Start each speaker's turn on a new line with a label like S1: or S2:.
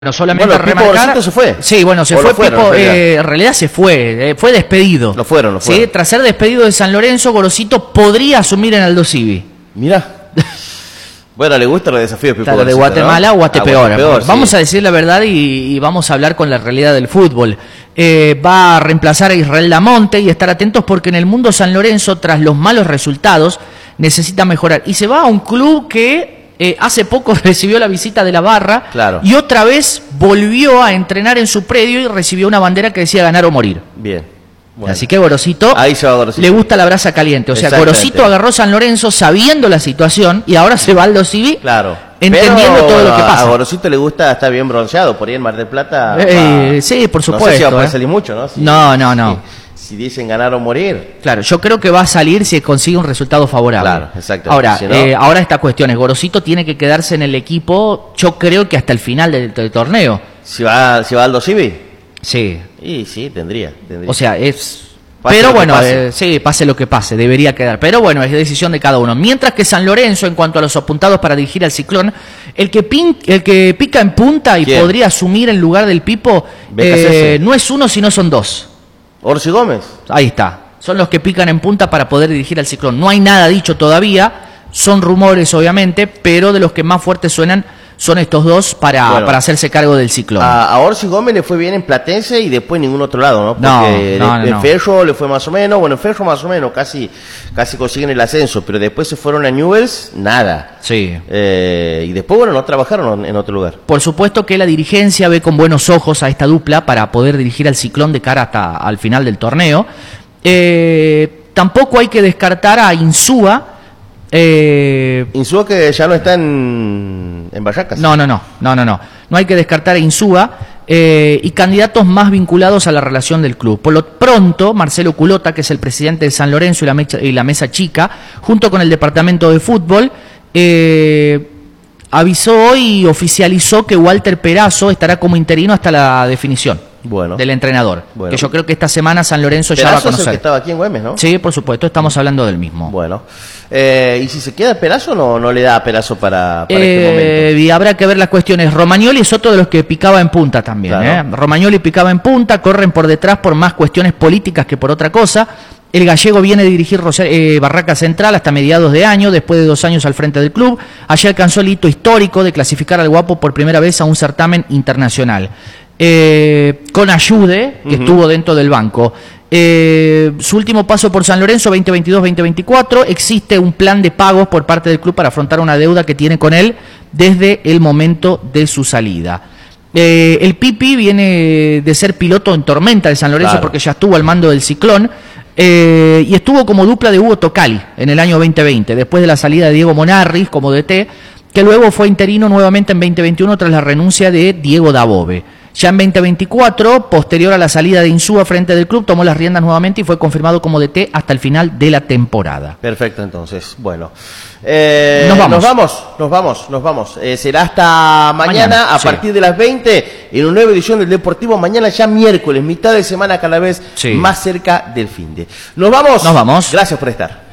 S1: Bueno, solamente
S2: Bueno, Pipo
S1: remarcar.
S2: Gorosito se fue.
S1: Sí, bueno, se
S2: O
S1: fue
S2: lo fueron,
S1: Pipo,
S2: en
S1: realidad se fue despedido.
S2: Lo fueron.
S1: Sí, tras ser despedido de San Lorenzo, Gorosito podría asumir en Aldo Civi.
S2: Mirá. Bueno, le gustan los desafíos Pipo
S1: Claro, de
S2: Gorosito,
S1: Guatemala
S2: ¿no?
S1: o Guatepeor.
S2: Guatepeor,
S1: Vamos
S2: sí.
S1: a decir la verdad y vamos a hablar con la realidad del fútbol. Va a reemplazar a Israel Damonte y estar atentos porque en el mundo San Lorenzo, tras los malos resultados, necesita mejorar. Y se va a un club que hace poco recibió la visita de la barra,
S2: Claro.
S1: y otra vez volvió a entrenar en su predio y recibió una bandera que decía ganar o morir.
S2: Bien. Bueno.
S1: Así que Gorosito,
S2: Ahí se va Gorosito.
S1: le gusta la brasa caliente. O sea,
S2: Exactamente.
S1: Gorosito agarró San Lorenzo sabiendo la situación y ahora se va al Aldo Civi,
S2: Claro.
S1: entendiendo
S2: Pero,
S1: todo lo que pasa.
S2: A Gorosito le gusta estar bien bronceado. Por ahí en Mar del Plata.
S1: Sí, por supuesto.
S2: No sé si va a poder salir mucho, ¿no?
S1: No.
S2: Si dicen ganar o morir.
S1: Claro, yo creo que va a salir si consigue un resultado favorable.
S2: Claro, exacto.
S1: Ahora,
S2: Si no-
S1: ahora esta cuestión es, Gorosito tiene que quedarse en el equipo, yo creo que hasta el final del torneo.
S2: Si va Aldo Civi.
S1: Sí,
S2: Y sí, tendría.
S1: o sea, es...
S2: Pase
S1: Pero
S2: lo que
S1: bueno,
S2: pase.
S1: sí, pase lo que pase, debería quedar. Pero bueno, es decisión de cada uno. Mientras que San Lorenzo, en cuanto a los apuntados para dirigir al Ciclón, el que pica en punta y
S2: ¿Quién?
S1: podría asumir en lugar del Pipo,
S2: BKCS.
S1: no es uno, sino son dos.
S2: Orsi Gómez.
S1: Ahí está. Son los que pican en punta para poder dirigir al Ciclón. No hay nada dicho todavía, son rumores obviamente, pero de los que más fuertes suenan son estos dos para hacerse cargo del Ciclón.
S2: A Orsi Gómez le fue bien en Platense y después en ningún otro lado, ¿no?
S1: No,
S2: Porque
S1: no.
S2: en Ferro le fue más o menos, bueno, en Ferro más o menos, casi consiguen el ascenso, pero después se fueron a Newell's, nada.
S1: Sí.
S2: Y después, bueno, no trabajaron en otro lugar.
S1: Por supuesto que la dirigencia ve con buenos ojos a esta dupla para poder dirigir al Ciclón de cara hasta al final del torneo. Tampoco hay que descartar a Insúa.
S2: Insúa que ya no está en Barracas.
S1: No hay que descartar a Insúa y candidatos más vinculados a la relación del club. Por lo pronto, Marcelo Culota, que es el presidente de San Lorenzo y la Mesa Chica, junto con el departamento de fútbol, avisó hoy y oficializó que Walter Perazo estará como interino hasta la definición del entrenador.
S2: Bueno.
S1: Que yo creo que esta semana San Lorenzo ya va a
S2: Perazo es el
S1: conocer.
S2: que estaba aquí en Güemes, ¿no?
S1: Sí, por supuesto, estamos hablando del mismo.
S2: Bueno. ¿Y si se queda Perazo no le da Perazo para este momento?
S1: Y habrá que ver las cuestiones. Romagnoli es otro de los que picaba en punta también.
S2: Claro.
S1: Romagnoli picaba en punta, corren por detrás por más cuestiones políticas que por otra cosa. El gallego viene a dirigir Barraca Central hasta mediados de año, después de 2 años al frente del club. Allí alcanzó el hito histórico de clasificar al Guapo por primera vez a un certamen internacional. Con Ayude, que estuvo dentro del banco. Su último paso por San Lorenzo, 2022-2024, existe un plan de pagos por parte del club para afrontar una deuda que tiene con él desde el momento de su salida. El Pipi viene de ser piloto en Tormenta de San Lorenzo, porque ya estuvo al mando del Ciclón, y estuvo como dupla de Hugo Tocali en el año 2020, después de la salida de Diego Monarris como DT, que luego fue interino nuevamente en 2021 tras la renuncia de Diego Dabove. Ya en 2024, posterior a la salida de Insúa frente del club, tomó las riendas nuevamente y fue confirmado como DT hasta el final de la temporada.
S2: Perfecto, entonces. Bueno. Nos vamos. Será hasta mañana a partir de las 20 en una nueva edición del Deportivo. Mañana ya miércoles, mitad de semana cada vez más cerca del finde. Nos vamos.
S1: Nos vamos.
S2: Gracias por estar.